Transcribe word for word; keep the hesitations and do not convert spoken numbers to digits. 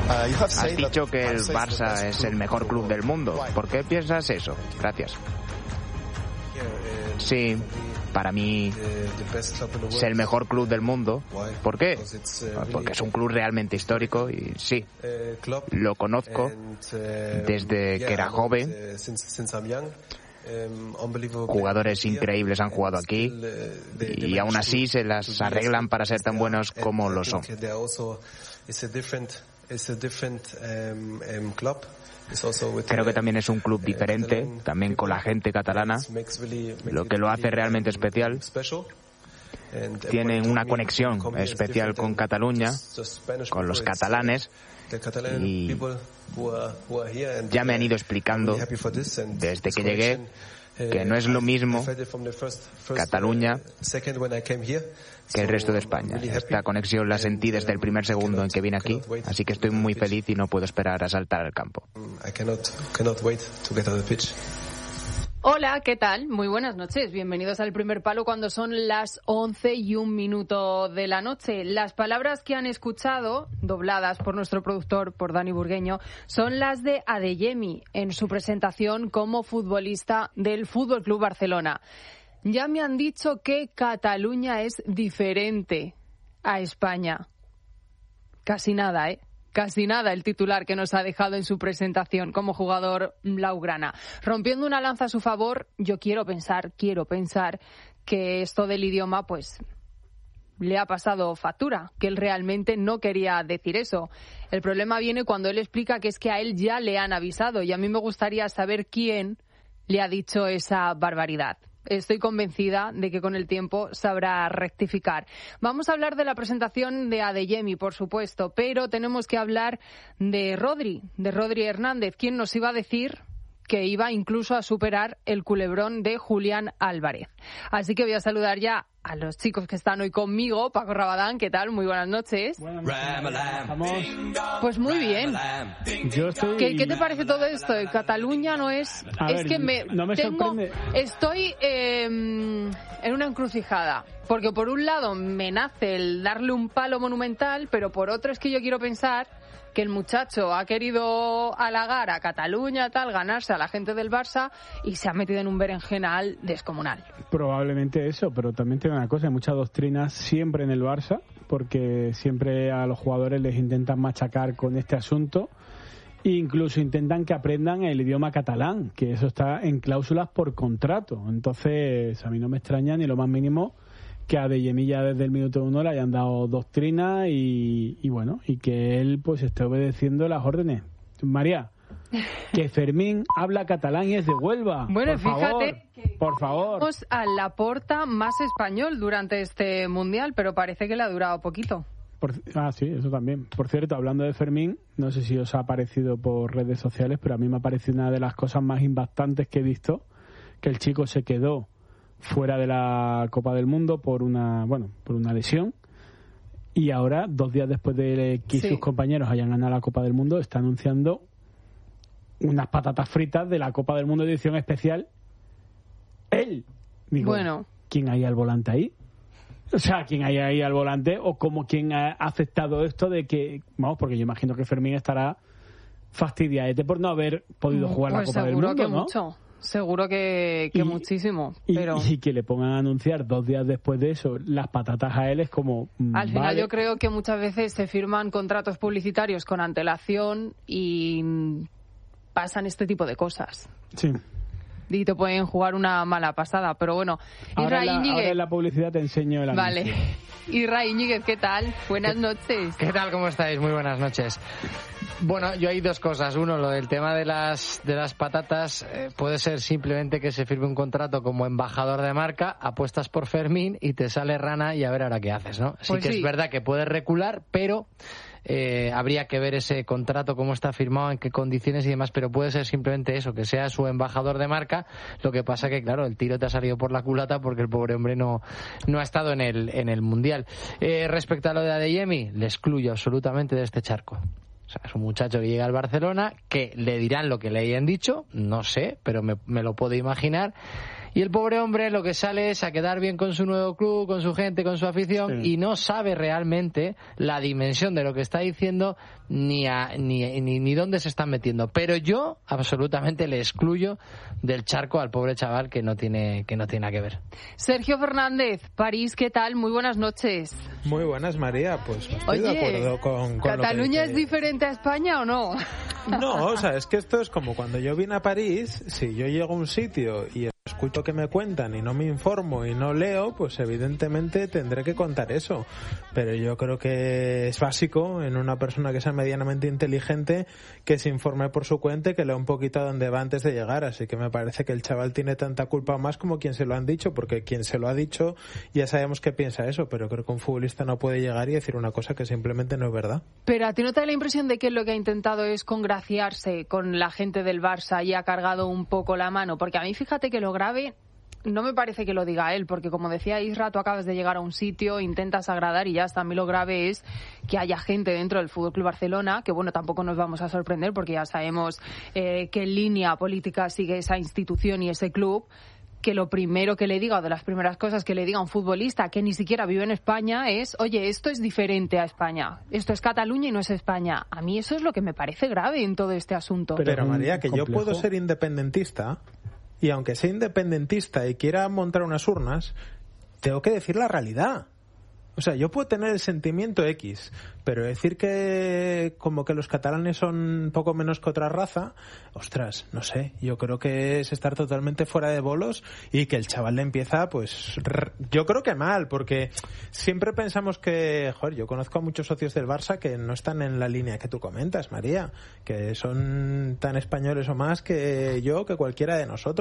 Has dicho que el Barça es el mejor club del mundo. ¿Por qué piensas eso? Gracias. Sí, para mí es el mejor club del mundo. ¿Por qué? Porque es un club realmente histórico y sí, lo conozco desde que era joven. Jugadores increíbles han jugado aquí y aún así se las arreglan para ser tan buenos como lo son. Creo que también es un club diferente, también con la gente catalana, lo que lo hace realmente especial. Tienen una conexión especial con Cataluña, con los catalanes, y ya me han ido explicando desde que llegué que no es lo mismo Cataluña que el resto de España. Esta conexión la sentí desde el primer segundo en que vine aquí, así que estoy muy feliz y no puedo esperar a saltar al campo. Hola, ¿qué tal? Muy buenas noches. Bienvenidos al Primer Palo cuando son las once y un minuto de la noche. Las palabras que han escuchado, dobladas por nuestro productor, por Dani Burgueño, son las de Adeyemi en su presentación como futbolista del F C Barcelona. Ya me han dicho que Cataluña es diferente a España. Casi nada, ¿eh? Casi nada el titular que nos ha dejado en su presentación como jugador blaugrana. Rompiendo una lanza a su favor, yo quiero pensar, quiero pensar que esto del idioma, pues, le ha pasado factura, que él realmente no quería decir eso. El problema viene cuando él explica que es que a él ya le han avisado y a mí me gustaría saber quién le ha dicho esa barbaridad. Estoy convencida de que con el tiempo sabrá rectificar. Vamos a hablar de la presentación de Adeyemi, por supuesto, pero tenemos que hablar de Rodri, de Rodri Hernández, quien nos iba a decir que iba incluso a superar el culebrón de Julián Álvarez. Así que voy a saludar ya a los chicos que están hoy conmigo. Paco Rabadán, ¿qué tal? Muy buenas noches. Buenas noches. Vamos. Pues muy bien. Yo estoy... ¿Qué, ¿Qué te parece todo esto? Cataluña no es... A es ver, que me, no me tengo, sorprende. Estoy eh, en una encrucijada. Porque por un lado me nace el darle un palo monumental, pero por otro es que yo quiero pensar que el muchacho ha querido halagar a Cataluña, tal, ganarse a la gente del Barça y se ha metido en un berenjenal descomunal. Probablemente eso, pero también tiene una cosa, hay mucha doctrina siempre en el Barça, porque siempre a los jugadores les intentan machacar con este asunto e incluso intentan que aprendan el idioma catalán, que eso está en cláusulas por contrato. Entonces, a mí no me extraña ni lo más mínimo que a Adeyemi ya desde el minuto uno le hayan dado doctrina y, y bueno, y que él pues esté obedeciendo las órdenes. María, que Fermín habla catalán y es de Huelva. Bueno, por fíjate favor, que por favor. Tenemos a Laporta más español durante este mundial, pero parece que le ha durado poquito. Por, ah, sí, eso también. Por cierto, hablando de Fermín, no sé si os ha aparecido por redes sociales, pero a mí me ha parecido una de las cosas más impactantes que he visto, que el chico se quedó fuera de la Copa del Mundo por una, bueno, por una lesión, y ahora, dos días después de que sí. sus compañeros hayan ganado la Copa del Mundo, está anunciando unas patatas fritas de la Copa del Mundo edición especial. Él, digo, bueno, ¿quién hay al volante ahí? O sea, ¿quién hay ahí al volante? O como quién ha aceptado esto de que, vamos, porque yo imagino que Fermín estará fastidiado por no haber podido jugar pues la Copa del Mundo, seguro que ¿no? mucho. Seguro que, que y, muchísimo. Y, pero y que le pongan a anunciar dos días después de eso las patatas a él es como... Al final vale. Yo creo que muchas veces se firman contratos publicitarios con antelación y pasan este tipo de cosas. Sí. Y te pueden jugar una mala pasada, pero bueno. Ahora, Isra en la, Íñiguez. ahora en la publicidad te enseño el anuncio. Vale. Isra Íñiguez, ¿qué tal? Buenas noches. ¿Qué tal? ¿Cómo estáis? Muy buenas noches. Bueno, yo hay dos cosas. Uno, lo del tema de las de las patatas, eh, puede ser simplemente que se firme un contrato como embajador de marca, apuestas por Fermín y te sale rana y a ver ahora qué haces, ¿no? Sí pues que sí. Es verdad que puedes recular, pero eh, habría que ver ese contrato, cómo está firmado, en qué condiciones y demás, pero puede ser simplemente eso, que sea su embajador de marca. Lo que pasa que, claro, el tiro te ha salido por la culata porque el pobre hombre no, no ha estado en el, en el Mundial. Eh, respecto a lo de Adeyemi, le excluyo absolutamente de este charco. O sea, es un muchacho que llega al Barcelona, que le dirán lo que le hayan dicho, no sé, pero me, me lo puedo imaginar. Y el pobre hombre lo que sale es a quedar bien con su nuevo club, con su gente, con su afición, sí. y no sabe realmente la dimensión de lo que está diciendo ni, a, ni, ni, ni dónde se están metiendo. Pero yo absolutamente le excluyo del charco al pobre chaval que no tiene, que no tiene nada que ver. Sergio Fernández, París, ¿qué tal? Muy buenas noches. Muy buenas, María. Pues estoy Oye, de acuerdo con, con ¿Cataluña lo que es diferente a España o no? No, o sea, es que esto es como cuando yo vine a París, si yo llego a un sitio y escucho que me cuentan y no me informo y no leo, pues evidentemente tendré que contar eso. Pero yo creo que es básico en una persona que sea medianamente inteligente que se informe por su cuenta y que lea un poquito a dónde va antes de llegar. Así que me parece que el chaval tiene tanta culpa o más como quien se lo han dicho, porque quien se lo ha dicho ya sabemos que piensa eso, pero creo que un futbolista no puede llegar y decir una cosa que simplemente no es verdad. Pero ¿a ti no te da la impresión de que lo que ha intentado es congraciarse con la gente del Barça y ha cargado un poco la mano? Porque a mí fíjate que lo grave no me parece que lo diga él, porque como decía Isra, tú acabas de llegar a un sitio, intentas agradar y ya está. A mí lo grave es que haya gente dentro del F C Barcelona, que bueno, tampoco nos vamos a sorprender porque ya sabemos eh, qué línea política sigue esa institución y ese club, que lo primero que le diga, o de las primeras cosas que le diga a un futbolista que ni siquiera vive en España es, oye, esto es diferente a España, esto es Cataluña y no es España. A mí eso es lo que me parece grave en todo este asunto. Pero, Pero María, que complejo. Yo puedo ser independentista y aunque sea independentista y quiera montar unas urnas, tengo que decir la realidad. O sea, yo puedo tener el sentimiento X, pero decir que como que los catalanes son poco menos que otra raza, ostras, no sé, yo creo que es estar totalmente fuera de bolos y que el chaval le empieza, pues, yo creo que mal, porque siempre pensamos que, joder, yo conozco a muchos socios del Barça que no están en la línea que tú comentas, María, que son tan españoles o más que yo, que cualquiera de nosotros.